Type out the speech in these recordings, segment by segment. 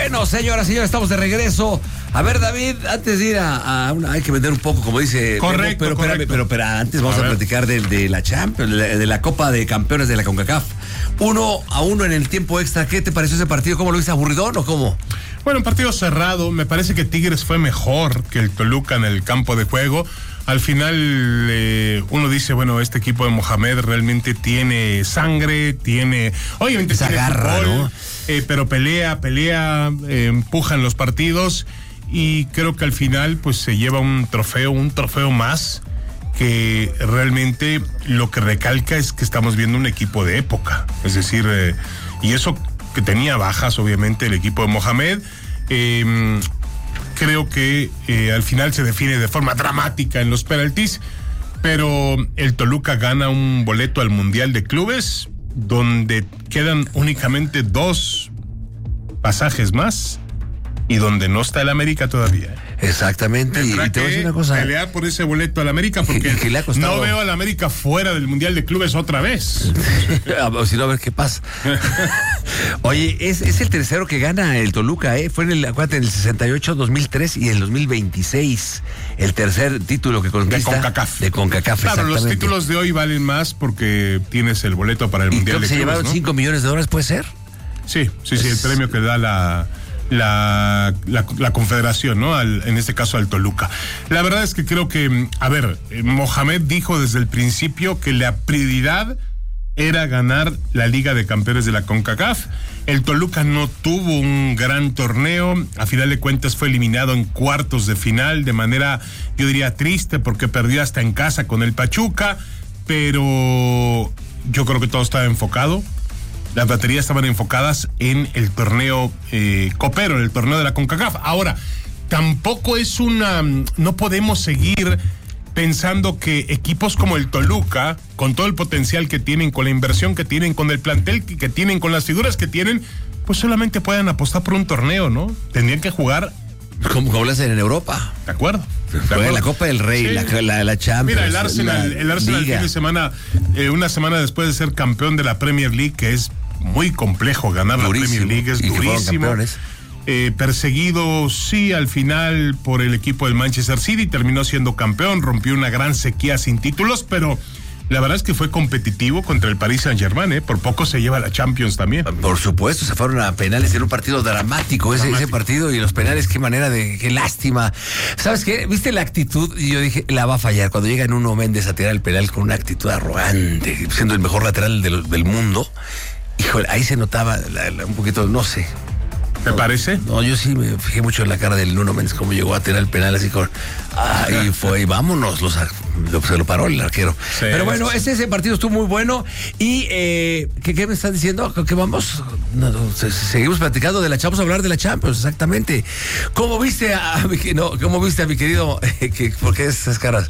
Bueno, señoras, estamos de regreso. A ver, David, antes de ir a una, hay que vender un poco, como dice. Correcto, Memo, pero antes vamos a platicar de la Champions, de la Copa de Campeones de la CONCACAF. 1-1 en el tiempo extra. ¿Qué te pareció ese partido? ¿Cómo lo viste? ¿Aburridón o cómo? Bueno, un partido cerrado. Me parece que Tigres fue mejor que el Toluca en el campo de juego. Al final uno dice, bueno, este equipo de Mohamed realmente tiene sangre, obviamente esa tiene garra, fútbol, ¿no? Pero pelea, empujan los partidos y creo que al final pues se lleva un trofeo más, que realmente lo que recalca es que estamos viendo un equipo de época, es decir, y eso que tenía bajas obviamente el equipo de Mohamed. Creo que al final se define de forma dramática en los penaltis, pero el Toluca gana un boleto al Mundial de Clubes, donde quedan únicamente 2 pasajes más y donde no está el América todavía. Exactamente, y te voy a decir una cosa. Pelear por ese boleto al América, porque que le ha costado... no veo al América fuera del Mundial de Clubes otra vez. Si no, a ver qué pasa. Oye, es el tercero que gana el Toluca, fue en el 68, 2003 y en el 2026. El tercer título que conquista. De CONCACAF. Claro, los títulos de hoy valen más porque tienes el boleto para el Mundial de Clubes. ¿Se llevaron $5 millones, puede ser? Sí, el premio que da la confederación, ¿no? En este caso al Toluca. La verdad es que creo que, Mohamed dijo desde el principio que la prioridad era ganar la Liga de Campeones de la CONCACAF. El Toluca no tuvo un gran torneo, a final de cuentas fue eliminado en cuartos de final de manera, yo diría, triste, porque perdió hasta en casa con el Pachuca, pero yo creo que todo estaba enfocado. Las baterías estaban enfocadas en el torneo copero, en el torneo de la CONCACAF. Ahora, tampoco es no podemos seguir pensando que equipos como el Toluca, con todo el potencial que tienen, con la inversión que tienen, con el plantel que tienen, con las figuras que tienen, pues solamente puedan apostar por un torneo, ¿no? Tendrían que jugar como lo hacen en Europa. De acuerdo. Juega la Copa del Rey, sí. la Champions. Mira, el Arsenal fin de semana, una semana después de ser campeón de la Premier League, que es muy complejo ganar durísimo, la Premier League, es durísimo. Perseguido, sí, al final por el equipo del Manchester City, terminó siendo campeón, rompió una gran sequía sin títulos, pero la verdad es que fue competitivo contra el Paris Saint-Germain, por poco se lleva la Champions también. Por supuesto, se fueron a penales, era un partido dramático. Ese partido, y los penales, qué lástima. ¿Sabes qué? ¿Viste la actitud? Y yo dije, la va a fallar. Cuando llega Nuno Méndez a tirar el penal con una actitud arrogante, siendo el mejor lateral del mundo, híjole, ahí se notaba un poquito, no sé. ¿Te parece? No, yo sí me fijé mucho en la cara del Nuno Méndez, cómo llegó a tirar el penal así con... Ahí fue, y vámonos, se lo paró el arquero. Sí, pero bueno, ese partido estuvo muy bueno. Y, ¿qué me estás diciendo? ¿Qué vamos? Seguimos platicando de vamos a hablar de la Champions, exactamente. ¿Cómo viste a mi querido... ¿Por qué esas caras?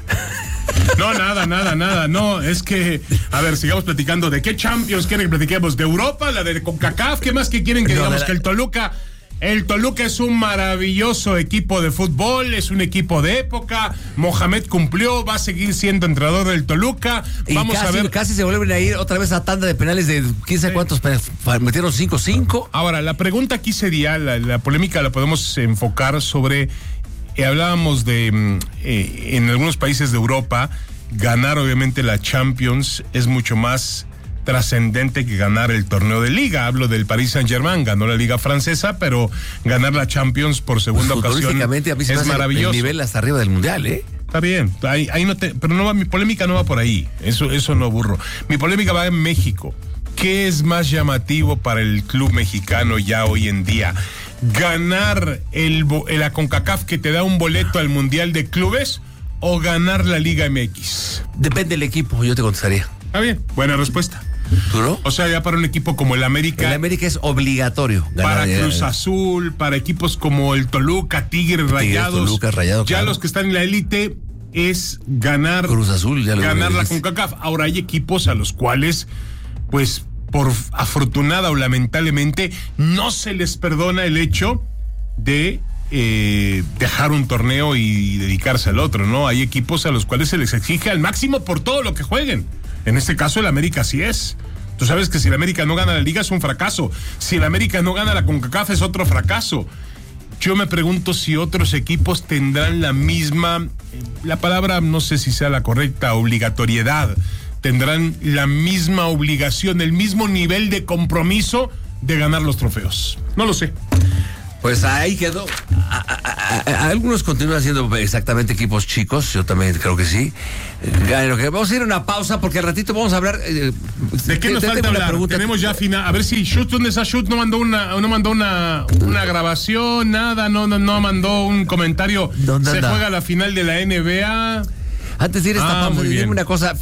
No, nada. No, es que, sigamos platicando. ¿De qué Champions quieren que platiquemos? ¿De Europa? ¿La de CONCACAF? ¿Qué más que quieren que digamos? Que el Toluca es un maravilloso equipo de fútbol, es un equipo de época. Mohamed cumplió, va a seguir siendo entrenador del Toluca. Vamos a ver. Casi se vuelven a ir otra vez a tanda de penales de 15 cuántos, metieron 5. Ahora, la pregunta aquí sería, la polémica la podemos enfocar sobre... hablábamos de en algunos países de Europa ganar obviamente la Champions es mucho más trascendente que ganar el torneo de liga. Hablo del Paris Saint-Germain, ganó la liga francesa, pero ganar la Champions por segunda ocasión es maravilloso. El nivel hasta arriba del mundial, Está bien, ahí pero mi polémica no va por ahí, eso no aburro. Mi polémica va en México. ¿Qué es más llamativo para el club mexicano ya hoy en día? ¿Ganar la CONCACAF, que te da un boleto al Mundial de Clubes, o ganar la Liga MX? Depende del equipo, yo te contestaría. Está bien, buena respuesta. ¿Tú no? O sea, ya para un equipo como el América... El América es obligatorio. Para Cruz Azul, para equipos como el Toluca, Tigres, Rayados. Ya claro. Los que están en la élite es ganar... Cruz Azul, ganar la CONCACAF. Ahora hay equipos a los cuales, pues... por afortunada o lamentablemente, no se les perdona el hecho de dejar un torneo y dedicarse al otro, ¿no? Hay equipos a los cuales se les exige al máximo por todo lo que jueguen. En este caso el América sí es. Tú sabes que si el América no gana la Liga es un fracaso. Si el América no gana la CONCACAF es otro fracaso. Yo me pregunto si otros equipos tendrán la misma, la palabra no sé si sea la correcta, obligatoriedad. Tendrán la misma obligación, el mismo nivel de compromiso de ganar los trofeos. No lo sé. Pues ahí quedó. Algunos continúan siendo exactamente equipos chicos, yo también creo que sí. Vamos a ir a una pausa porque al ratito vamos a hablar. ¿De qué nos falta hablar? Tenemos ya final. A ver si Schutz, ¿dónde está Schutz? No mandó una grabación, nada, no mandó un comentario. Se juega la final de la NBA. Antes de ir a esta pausa, dime una cosa.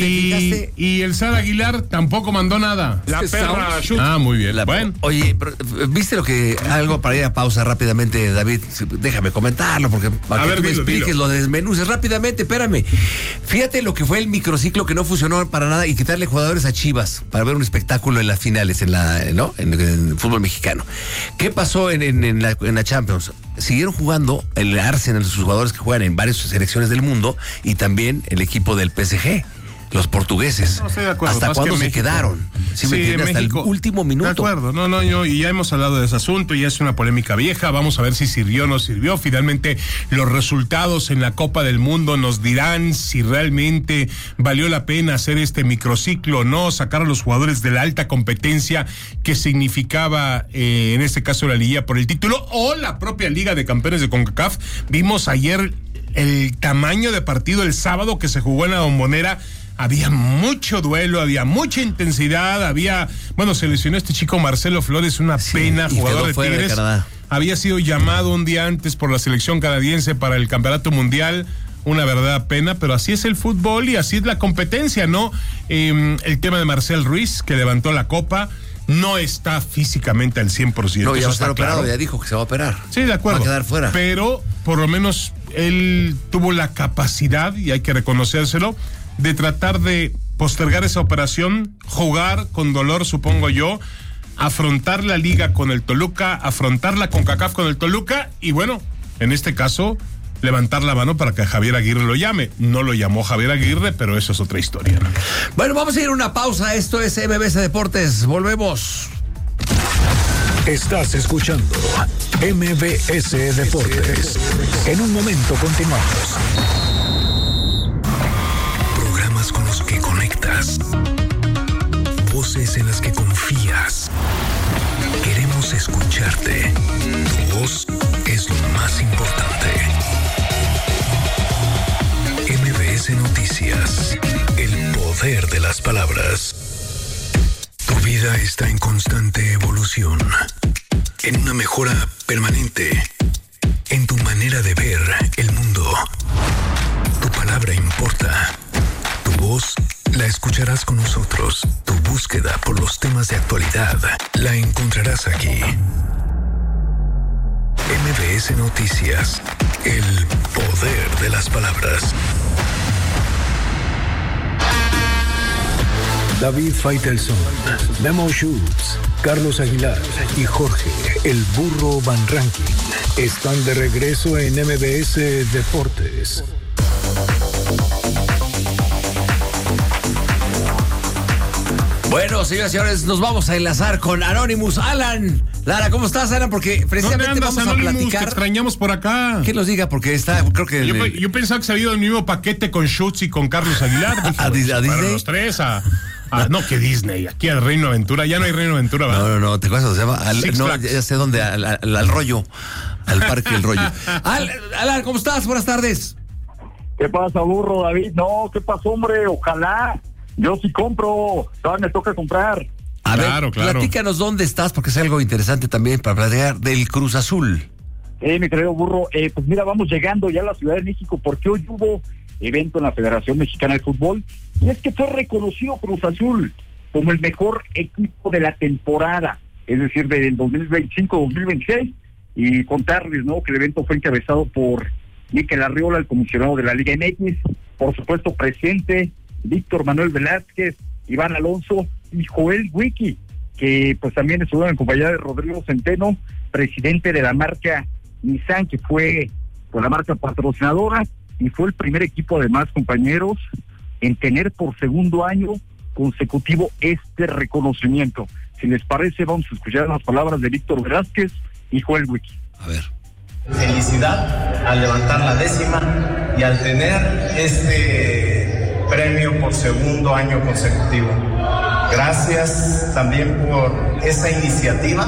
Y el Sara Aguilar tampoco mandó nada. La perra Schutz. Muy bien. Bueno. Oye, ¿viste algo para ir a pausa rápidamente, David? Déjame comentarlo, porque para que tú me expliques, lo desmenuces rápidamente, espérame. Fíjate lo que fue el microciclo que no funcionó para nada y quitarle jugadores a Chivas para ver un espectáculo en las finales, en el fútbol mexicano. ¿Qué pasó en la Champions? Siguieron jugando el Arsenal, sus jugadores que juegan en varias selecciones del mundo, y también el equipo del PSG, los portugueses. No estoy de acuerdo. ¿Hasta cuándo se quedaron? Sí, hasta el último minuto. De acuerdo, y ya hemos hablado de ese asunto, ya es una polémica vieja, vamos a ver si sirvió o no sirvió. Finalmente, los resultados en la Copa del Mundo nos dirán si realmente valió la pena hacer este microciclo o no, sacar a los jugadores de la alta competencia que significaba, en este caso, la liguilla por el título, o la propia Liga de Campeones de CONCACAF. Vimos ayer el tamaño de partido el sábado que se jugó en la Bombonera. Había mucho duelo, había mucha intensidad, se lesionó este chico Marcelo Flores, una pena, jugador de Tigres. Había sido llamado un día antes por la selección canadiense para el Campeonato Mundial, una verdadera pena, pero así es el fútbol y así es la competencia, ¿no? El tema de Marcel Ruiz, que levantó la copa, no está físicamente al 100%. No, ya va a estar operado, ya dijo que se va a operar. Sí, de acuerdo. Va a quedar fuera. Pero, por lo menos, él tuvo la capacidad, y hay que reconocérselo, de tratar de postergar esa operación, jugar con dolor, supongo yo, afrontar la Liga con el Toluca, afrontar la CONCACAF con el Toluca, y bueno, en este caso, levantar la mano para que Javier Aguirre lo llame. No lo llamó Javier Aguirre, pero eso es otra historia. Bueno, vamos a ir a una pausa. Esto es MBS Deportes. Volvemos. Estás escuchando MBS Deportes. En un momento continuamos. Programas con los que conectas. Voces en las que confías. Queremos escucharte. Tu voz es lo más importante. MBS Noticias. El poder de las palabras. Tu vida está en constante evolución. En una mejora permanente. En tu manera de ver el mundo. Tu palabra importa. Tu voz la escucharás con nosotros. Tu búsqueda por los temas de actualidad la encontrarás aquí. MBS Noticias. El poder de las palabras. David Faitelson, Memo Schutz, Carlos Aguilar y Jorge El Burro Van Rankin están de regreso en MBS Deportes. Bueno, señoras y señores, nos vamos a enlazar con Anonymous. Alan, Lara, ¿cómo estás, Alan? Porque precisamente vamos a platicar. Te extrañamos por acá. Que nos diga, porque está, creo que... Yo pensaba que se había ido el mismo paquete con Schutz y con Carlos Aguilar. Dije, ¿A Disney? Los tres, no, que Disney, aquí al Reino Aventura, ya no hay Reino Aventura, ¿verdad? No, ¿te acuerdas? Se llama, ya sé dónde, al rollo, al Parque El Rollo. Alan, ¿cómo estás? Buenas tardes. ¿Qué pasa, burro, David? No, ¿qué pasó, hombre? Ojalá. Yo sí compro, todavía me toca comprar. A ver, platícanos dónde estás, porque es algo interesante también para platicar del Cruz Azul. Mi querido burro, pues mira, vamos llegando ya a la Ciudad de México, porque hoy hubo evento en la Federación Mexicana de Fútbol, y es que fue reconocido Cruz Azul como el mejor equipo de la temporada, es decir, del 2025-2026, y contarles, ¿no?, que el evento fue encabezado por Mikel Arriola, el comisionado de la Liga MX, por supuesto presente Víctor Manuel Velázquez, Iván Alonso y Joel Wiki, que pues también estuvo en compañía de Rodrigo Centeno, presidente de la marca Nissan, que fue pues la marca patrocinadora, y fue el primer equipo, además, compañeros, en tener por segundo año consecutivo este reconocimiento. Si les parece, vamos a escuchar las palabras de Víctor Velázquez y Joel Wiki. A ver. Felicidad al levantar la 10ª y al tener este premio por segundo año consecutivo. Gracias también por esa iniciativa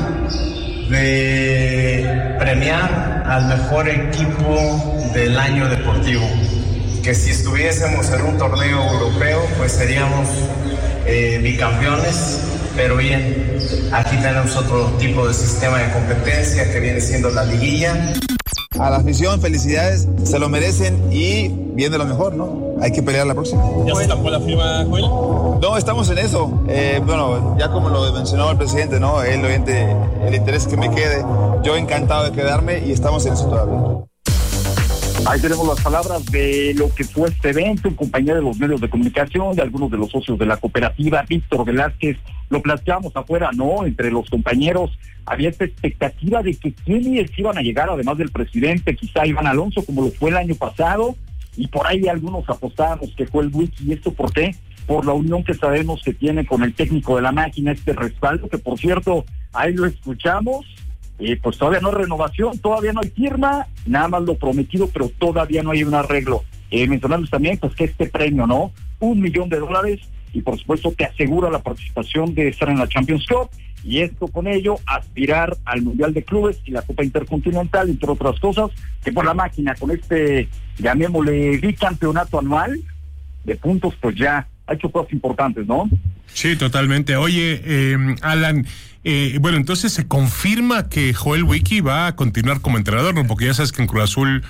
de premiar al mejor equipo del año deportivo. Que si estuviésemos en un torneo europeo, pues seríamos bicampeones. Pero bien, aquí tenemos otro tipo de sistema de competencia que viene siendo la liguilla. A la afición, felicidades, se lo merecen y viene lo mejor, ¿no? Hay que pelear la próxima. ¿Ya se tapó la firma, Joel? No, estamos en eso. Bueno, ya como lo mencionaba el presidente, ¿no? El interés que me quede. Yo encantado de quedarme y estamos en eso todavía. Ahí tenemos las palabras de lo que fue este evento en compañía de los medios de comunicación, de algunos de los socios de la cooperativa. Víctor Velázquez, lo planteamos afuera, ¿no? Entre los compañeros había esta expectativa de que quiénes iban a llegar, además del presidente, quizá Iván Alonso, como lo fue el año pasado, y por ahí algunos apostábamos que fue el Wiki. ¿Y esto por qué? Por la unión que sabemos que tiene con el técnico de la máquina, este respaldo, que por cierto, ahí lo escuchamos. Pues todavía no hay renovación, todavía no hay firma, nada más lo prometido, pero todavía no hay un arreglo. Mencionamos también pues que este premio, ¿no? $1 millón, y por supuesto te asegura la participación de estar en la Champions Cup, y esto con ello aspirar al Mundial de Clubes y la Copa Intercontinental, entre otras cosas, que por la máquina con este, llamémosle, bicampeonato anual de puntos, pues ya ha hecho cosas importantes, ¿no? Sí, totalmente. Oye, Alan, bueno, entonces se confirma que Joel Wiki va a continuar como entrenador, ¿no? Porque ya sabes que en Cruz Azul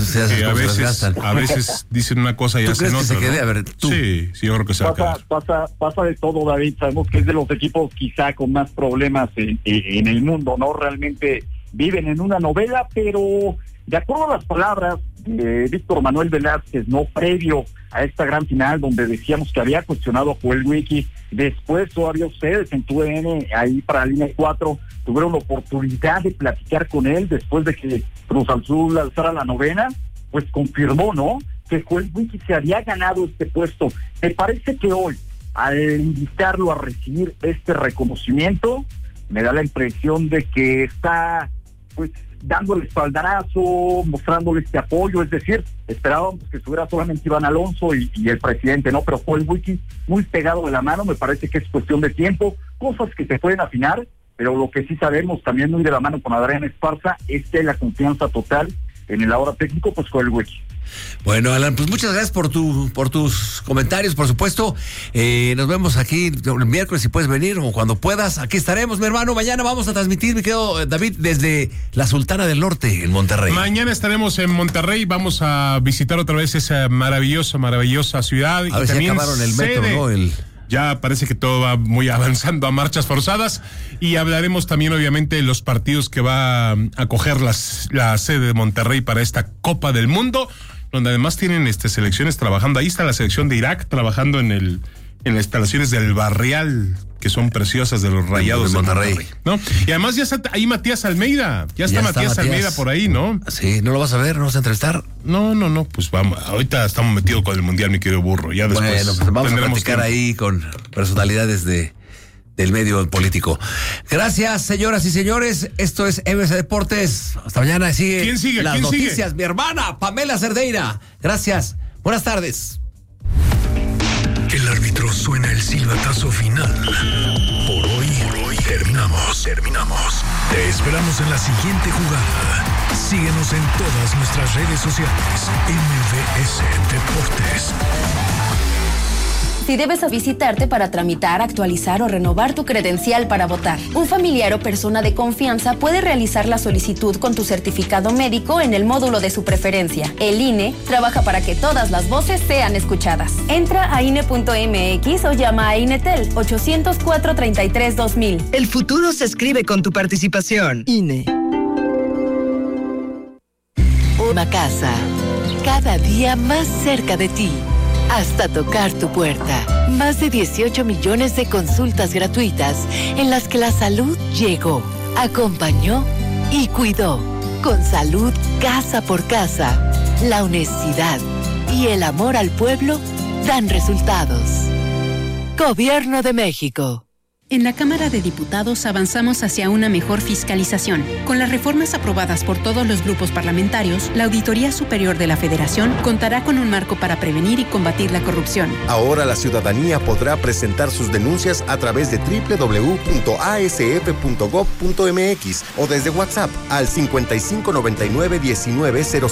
a veces dicen una cosa y hacen otra. ¿Tú crees que se quede? A ver, tú. Sí, yo creo que se va a quedar. Pasa de todo, David. Sabemos que es de los equipos quizá con más problemas en el mundo, ¿no? Realmente viven en una novela, pero de acuerdo a las palabras de Víctor Manuel Velázquez, no previo a esta gran final donde decíamos que había cuestionado a Joel Wiki, después todavía ustedes en TUDN, ahí para Línea 4, tuvieron la oportunidad de platicar con él después de que Cruz Azul alzara la novena, pues confirmó, ¿no?, que Joel Wiki se había ganado este puesto. ¿Te parece que hoy, al invitarlo a recibir este reconocimiento, me da la impresión de que está, pues, dándole espaldarazo, mostrándole este apoyo? Es decir, esperábamos que estuviera solamente Iván Alonso y el presidente, ¿no? Pero Joel Wiki muy pegado de la mano, me parece que es cuestión de tiempo, cosas que se pueden afinar, pero lo que sí sabemos también muy de la mano con Adrián Esparza es que hay la confianza total en el ahora técnico, pues Joel Wiki. Bueno, Alan, pues muchas gracias por tus comentarios, por supuesto. Nos vemos aquí el miércoles, si puedes venir o cuando puedas. Aquí estaremos, mi hermano. Mañana vamos a transmitir, mi querido David, desde la Sultana del Norte, en Monterrey. Mañana estaremos en Monterrey, vamos a visitar otra vez esa maravillosa ciudad. A ver si acabaron el metro, ¿no? Ya parece que todo va muy avanzando a marchas forzadas, y hablaremos también obviamente de los partidos que va a acoger la sede de Monterrey para esta Copa del Mundo, donde además tienen selecciones trabajando. Ahí está la selección de Irak trabajando en las instalaciones del Barrial, que son preciosas, de los Rayados de Monterrey, ¿no? Y además ya está ahí Matías Almeida, ya está Matías Almeida por ahí, ¿no? Sí, ¿no lo vas a ver? ¿No lo vas a entrevistar? No, pues vamos, ahorita estamos metidos con el Mundial, mi querido burro, ya después. Bueno, pues vamos a platicar ahí con personalidades del medio político. Gracias, señoras y señores. Esto es MBC Deportes. Hasta mañana. ¿Quién sigue? Las noticias. Mi hermana, Pamela Cerdeira. Gracias. Buenas tardes. El árbitro suena el silbatazo final. Por hoy terminamos. Te esperamos en la siguiente jugada. Síguenos en todas nuestras redes sociales. MBS Deportes. Si debes visitarte para tramitar, actualizar o renovar tu credencial para votar, un familiar o persona de confianza puede realizar la solicitud con tu certificado médico en el módulo de su preferencia. El INE trabaja para que todas las voces sean escuchadas. Entra a INE.mx o llama a INETEL 800-433-2000. El futuro se escribe con tu participación. INE. Una casa, cada día más cerca de ti. Hasta tocar tu puerta. Más de 18 millones de consultas gratuitas en las que la salud llegó, acompañó y cuidó. Con salud casa por casa, la honestidad y el amor al pueblo dan resultados. Gobierno de México. En la Cámara de Diputados avanzamos hacia una mejor fiscalización. Con las reformas aprobadas por todos los grupos parlamentarios, la Auditoría Superior de la Federación contará con un marco para prevenir y combatir la corrupción. Ahora la ciudadanía podrá presentar sus denuncias a través de www.asf.gov.mx o desde WhatsApp al 5599-190000.